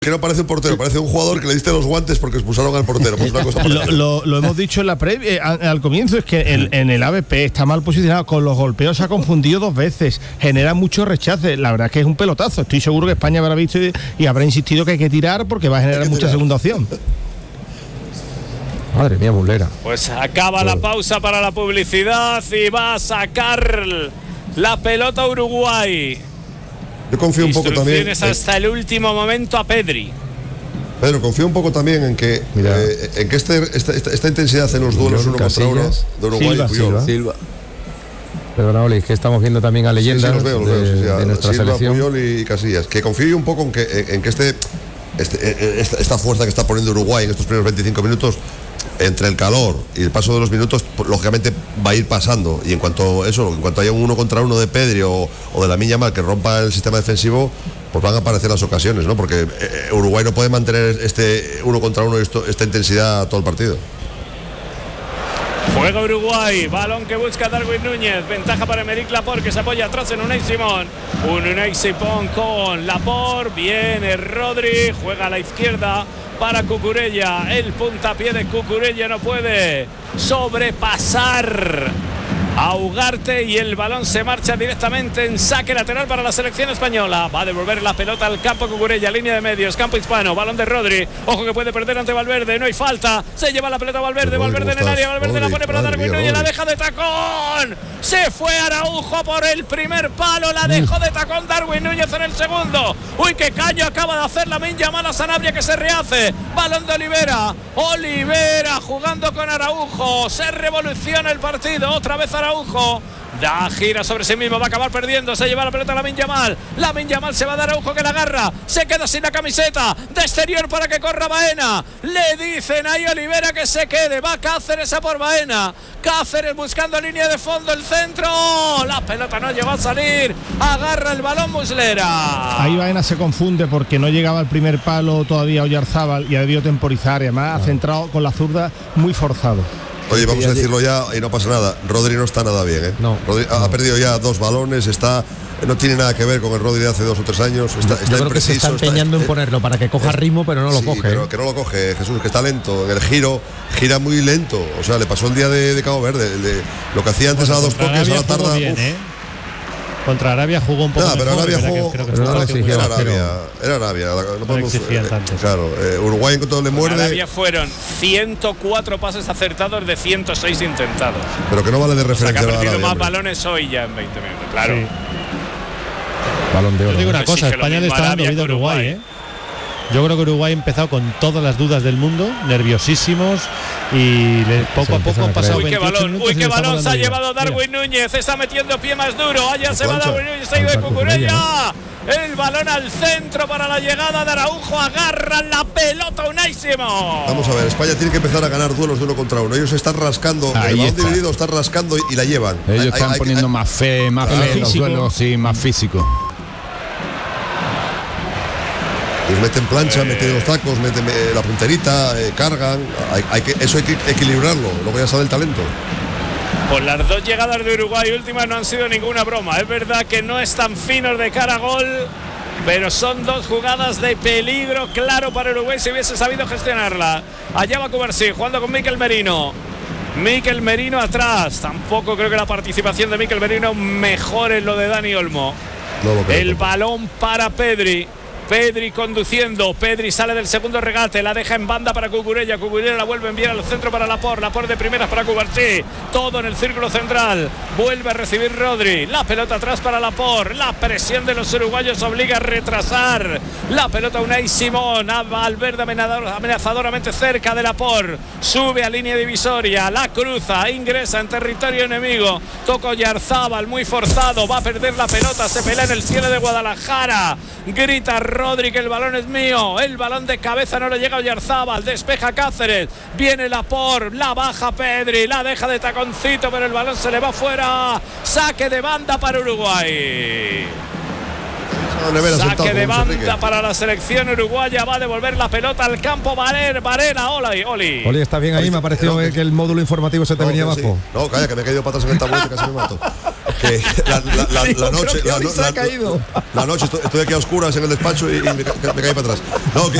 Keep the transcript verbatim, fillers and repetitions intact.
Que no parece un portero, parece un jugador que le diste los guantes porque expulsaron al portero. Pues una cosa lo, lo, lo hemos dicho en la previa, eh, al, al comienzo, es que el, en el A B P está mal posicionado, con los golpeos se ha confundido dos veces, genera muchos rechaces, la verdad es que es un pelotazo. Estoy seguro que España habrá visto y, y habrá insistido que hay que tirar porque va a generar mucha tirar. segunda opción. Madre mía, Muslera. Pues acaba la pausa para la publicidad y va a sacar la pelota Uruguay. Yo confío un poco también hasta el último momento a Pedri. Pedro, confío un poco también en que eh, en que este, esta, esta, esta intensidad en los duelos uno contra uno de Uruguay Silva, y Puyol. Silva. Silva. Perdona, Oli, que estamos viendo también a leyendas sí, sí, los veo, los de, veo, sí, sí, de nuestra Silva, selección. Puyol y Casillas. Que confío un poco en que, en que este, este esta, esta fuerza que está poniendo Uruguay en estos primeros veinticinco minutos, entre el calor y el paso de los minutos, lógicamente va a ir pasando. Y en cuanto a eso, en cuanto haya un uno contra uno de Pedri o, o de Lamine Yamal que rompa el sistema defensivo, pues van a aparecer las ocasiones, ¿no? Porque eh, Uruguay no puede mantener este uno contra uno, esto, esta intensidad todo el partido. Juega Uruguay, balón que busca Darwin Núñez, ventaja para Aymeric Laporte que se apoya atrás en Unai Simón. Un Unai Simón con Laporte, viene Rodri, juega a la izquierda para Cucurella, el puntapié de Cucurella no puede sobrepasar a Ugarte y el balón se marcha directamente en saque lateral para la selección española. Va a devolver la pelota al campo Cucurella, línea de medios, campo hispano, balón de Rodri, ojo que puede perder ante Valverde, no hay falta, se lleva la pelota Valverde, Valverde en el área, Valverde la pone para Darwin Núñez, la deja de tacón, se fue Araujo por el primer palo, la dejó de tacón Darwin Núñez en el segundo. Uy, qué caño acaba de hacer Lamine Yamal a Sanabria que se rehace, balón de Olivera, Olivera jugando con Araujo, se revoluciona el partido, otra vez Araujo, da gira sobre sí mismo, va a acabar perdiendo, se lleva la pelota a Lamine Yamal, Lamine Yamal se va a dar Araujo que la agarra, se queda sin la camiseta, de exterior para que corra Baena, le dicen ahí a Olivera que se quede, va Cáceres a por Baena, Cáceres buscando línea de fondo, el centro, la pelota no llegó a salir, agarra el balón Muslera. Ahí Baena se confunde porque no llegaba al primer palo todavía Oyarzábal y ha debido temporizar y además ha centrado con la zurda muy forzado. Oye, vamos a decirlo ya y no pasa nada. Rodri no está nada bien, ¿eh? No, Rodri no. ha perdido ya dos balones, está no tiene nada que ver con el Rodri de hace dos o tres años. Está, está Yo creo que se está empeñando está, en ponerlo para que coja es, ritmo, pero no lo sí, coge. Pero que no lo coge, Jesús, que está lento. En el giro, gira muy lento. O sea, le pasó el día de, de Cabo Verde. De, lo que hacía antes bueno, a dos toques, a la tarde. Bien, ¿eh? Contra Arabia jugó un poco nah, pero mejor, Arabia jugó, creo que pero no era, exigía, era Arabia, era Arabia, no podemos, eh, claro, eh, Uruguay en cuanto le muerde. En Arabia fueron ciento cuatro pases acertados de ciento seis intentados. Pero que no vale de referencia. O sea, que ha perdido Arabia, más hombre. balones hoy ya en veinte minutos, claro. Sí. Balón de oro. Yo digo una cosa, sí, España le está dando vida a Uruguay, Uruguay, ¿eh? Yo creo que Uruguay ha empezado con todas las dudas del mundo, nerviosísimos y le, poco a poco han pasado uy, qué balón, minutos. Uy, qué balón se ha vida. llevado Darwin Mira. Núñez, está metiendo pie más duro, allá se va Darwin Núñez, se ha ido de Cucurella. El balón al centro para la llegada de Araujo, agarra la pelota Unai Simón. Vamos a ver, España tiene que empezar a ganar duelos de uno contra uno. Ellos están rascando, ahí el balón está. dividido está rascando y, y la llevan. Ellos hay, están hay, poniendo hay, más fe, más claro, fe en los duelos, sí, más físico. Pues meten plancha, eh. meten los tacos, meten eh, la punterita, eh, cargan. Hay, hay que, eso hay que equilibrarlo, luego ya sale el talento. Pues las dos llegadas de Uruguay últimas no han sido ninguna broma. Es verdad que no están finos de cara a gol, pero son dos jugadas de peligro claro para Uruguay si hubiese sabido gestionarla. Allá va Cubarsí jugando con Mikel Merino. Mikel Merino atrás. Tampoco creo que la participación de Mikel Merino mejore lo de Dani Olmo. No lo creo. El balón para Pedri. Pedri conduciendo, Pedri sale del segundo regate, la deja en banda para Cucurella, Cucurella la vuelve a enviar al centro para Laporte, Laporte de primeras para Cubarsí, todo en el círculo central, vuelve a recibir Rodri, la pelota atrás para Laporte, la presión de los uruguayos obliga a retrasar, la pelota Unai Simón, a Valverde amenazadoramente cerca de Laporte, sube a línea divisoria, la cruza, ingresa en territorio enemigo, toca Oyarzábal, muy forzado, va a perder la pelota, se pelea en el cielo de Guadalajara, grita Rodri que el balón es mío, el balón de cabeza no le llega a Oyarzábal, despeja Cáceres, viene Laporte, la baja Pedri, la deja de taconcito, pero el balón se le va fuera, saque de banda para Uruguay. Saque de banda para la selección uruguaya, va a devolver la pelota al campo Varela, Varela, Oli, Oli. Oli, ¿estás bien ahí? Me ha parecido no, que el módulo informativo se te no, venía abajo. Sí. No, calla, que me he caído patas en el tablete, casi me mato. que la, la, la, Sí, la yo noche creo que la, hoy no- se ha la- caído. la noche estoy, estoy aquí a oscuras en el despacho y, y me, ca- me caí para atrás. No, que